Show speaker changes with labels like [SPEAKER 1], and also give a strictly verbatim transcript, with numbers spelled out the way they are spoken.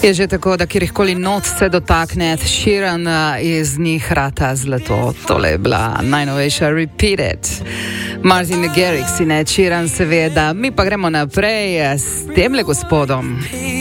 [SPEAKER 1] Je že tako, da kjerkoli not se dotakne, Sheeran iz njih rata zlato. Tole je bila najnovejša Repeat It. Martin Garrix in Ed Sheeran seveda. Mi pa gremo naprej s temle gospodom.